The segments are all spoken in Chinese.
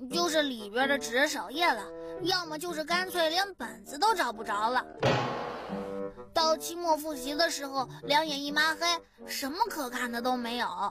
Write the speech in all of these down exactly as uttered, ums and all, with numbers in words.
就是里边的纸少页了，要么就是干脆连本子都找不着了。到期末复习的时候，两眼一抹黑，什么可看的都没有。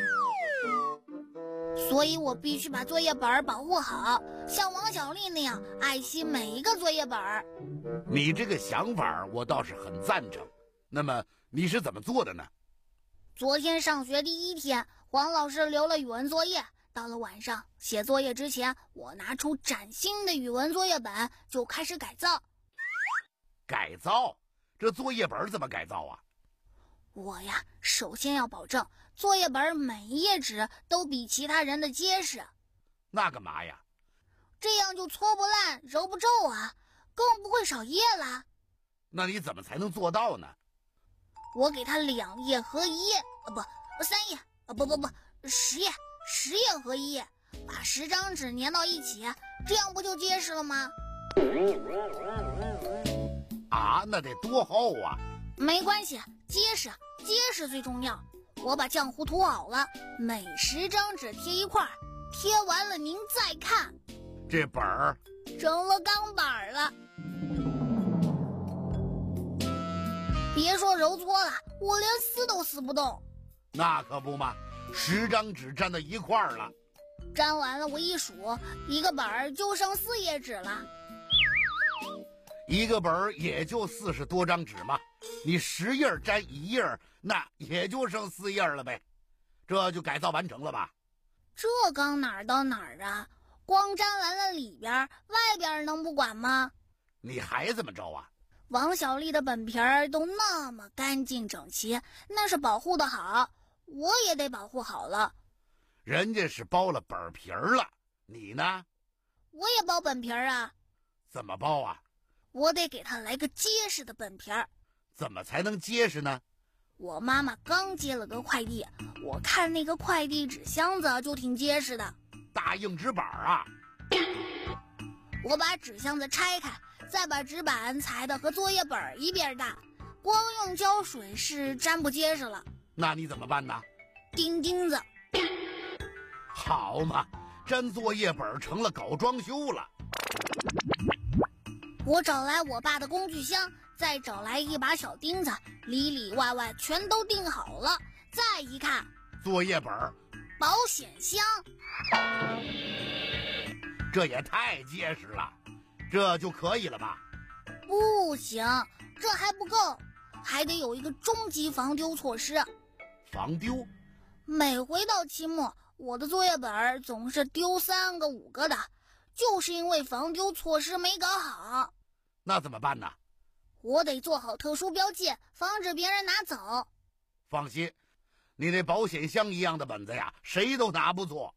所以我必须把作业本保护好，像王小丽那样爱惜每一个作业本。 你这个想法我倒是很赞成。那么你是怎么做的呢？ 昨天上学第一天，黄老师留了语文作业，到了晚上写作业之前，我拿出崭新的语文作业本就开始改造。 改造？这作业本怎么改造啊？ 我呀，首先要保证作业本每一页纸都比其他人的结实。 那干嘛呀？ 这样就搓不烂揉不皱啊，更不会少页啦。 那你怎么才能做到呢？ 我给它两页合一页，啊不，三页，啊不不不，十页，十页合一页，把十张纸粘到一起，这样不就结实了吗？ 啊，那得多厚啊？ 没关系，结实，结实最重要。我把浆糊涂好了，每十张纸贴一块，贴完了您再看， 这本儿成了钢板了。别说揉搓了，我连撕都撕不动。 那可不嘛，十张纸粘到一块儿了。 粘完了，我一数，一个本儿就剩四页纸了。 一个本儿也就四十多张纸嘛，你十页粘一页，那也就剩四页了呗。这就改造完成了吧？ 这刚哪儿到哪儿啊？光粘完了里边，外边能不管吗？ 你还怎么着啊？ 王小丽的本皮儿都那么干净整齐，那是保护的好，我也得保护好了。 人家是包了本皮儿了，你呢？ 我也包本皮儿啊。 怎么包啊？ 我得给他来个结实的本皮儿。 怎么才能结实呢？ 我妈妈刚接了个快递，我看那个快递纸箱子就挺结实的。 大硬纸板啊！ 我把纸箱子拆开，再把纸板裁的和作业本一边大，光用胶水是粘不结实了。 那你怎么办呢？ 钉钉子。 好嘛，粘作业本成了搞装修了。 我找来我爸的工具箱，再找来一把小钉子，里里外外全都钉好了。再一看， 作业本、 保险箱， 这也太结实了，这就可以了吧？ 不行，这还不够，还得有一个终极防丢措施。 防丢？ 每回到期末，我的作业本总是丢三个五个的，就是因为防丢措施没搞好。 那怎么办呢？ 我得做好特殊标记，防止别人拿走。 放心，你那保险箱一样的本子呀，谁都拿不走。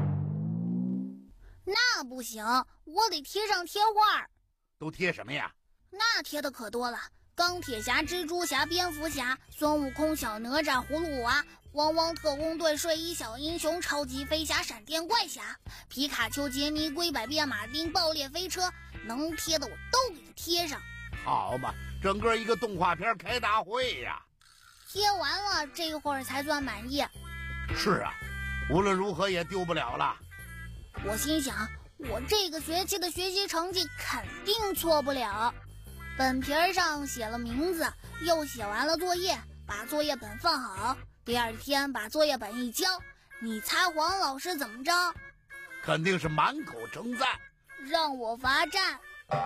那不行，我得贴上贴画。 都贴什么呀？ 那贴的可多了，钢铁侠、蜘蛛侠、蝙蝠侠、孙悟空、小哪吒、葫芦娃、汪汪特工队、睡衣小英雄、超级飞侠、闪电怪侠、皮卡丘、杰尼龟、百变马丁、爆裂飞车，能贴的我都给它贴上。 好嘛，整个一个动画片开大会呀！ 贴完了，这会儿才算满意。 是啊，无论如何也丢不了了。 我心想，我这个学期的学习成绩肯定错不了。本皮儿上写了名字，又写完了作业，把作业本放好。第二天把作业本一交，你猜黄老师怎么着？ 肯定是满口称赞， 让我罚站。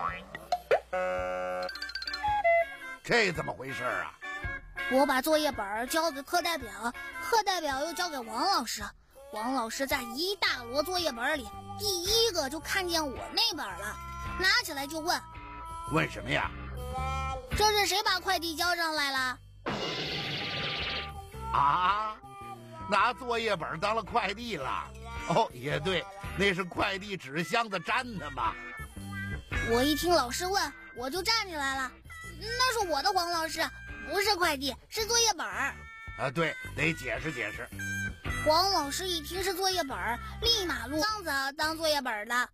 这怎么回事啊？ 我把作业本交给课代表，课代表又交给王老师。王老师在一大摞作业本里，第一个就看见我那本了，拿起来就问： 问什么呀？ 这是谁把快递交上来了？ 啊，拿作业本当了快递了？哦，也对，那是快递纸箱子粘的嘛。 我一听老师问，我就站起来了。那是我的，黄老师，不是快递，是作业本。 啊，对，得解释解释。 黄老师一听是作业本，立马录箱子当作业本的，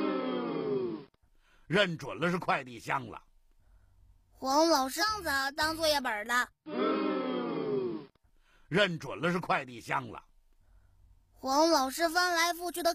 认准了是快递箱了。 黄老师箱子当作业本的， 认准了是快递箱了。 黄老师翻来覆去的